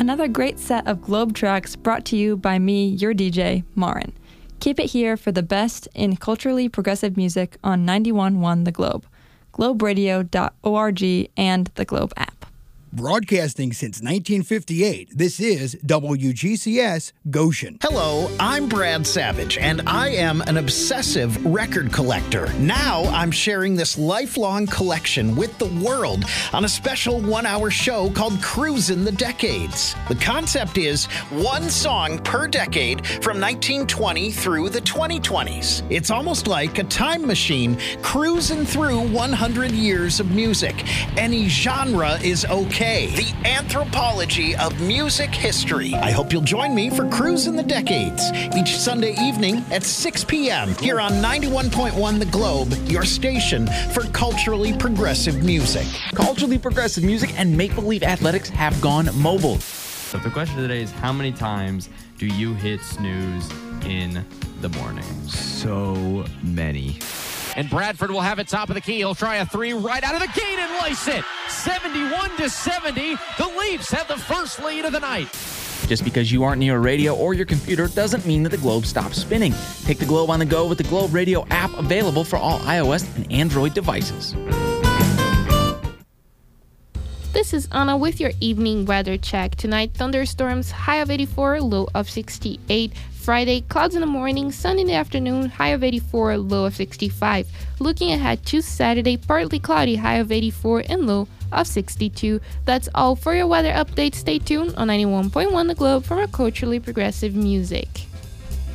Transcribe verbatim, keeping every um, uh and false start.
Another great set of Globe tracks brought to you by me, your D J, Marin. Keep it here for the best in culturally progressive music on ninety-one point one The Globe, globe radio dot org, and the Globe app. Broadcasting since nineteen fifty-eight, this is W G C S Goshen. Hello, I'm Brad Savage, and I am an obsessive record collector. Now I'm sharing this lifelong collection with the world on a special one-hour show called Cruisin' the Decades. The concept is one song per decade from nineteen twenty through the twenty twenties. It's almost like a time machine cruising through one hundred years of music. Any genre is okay. The anthropology of music history. I hope you'll join me for Cruisin' the Decades each Sunday evening at six p.m. here on ninety-one point one The Globe, your station for culturally progressive music. Culturally progressive music and make-believe athletics have gone mobile. So the question today is, how many times do you hit snooze in the morning? So many. And Bradford will have it top of the key. He'll try a three right out of the gate and lace it. seventy-one to seventy. The Leafs have the first lead of the night. Just because you aren't near a radio or your computer doesn't mean that the Globe stops spinning. Take the Globe on the go with the Globe Radio app, available for all iOS and Android devices. This is Anna with your evening weather check. Tonight, thunderstorms, high of eighty-four, low of sixty-eight. Friday, clouds in the morning, sun in the afternoon, high of eighty-four, low of sixty-five. Looking ahead to Saturday, partly cloudy, high of eighty-four and low of sixty-two. That's all for your weather update. Stay tuned on ninety-one point one The Globe for more culturally progressive music.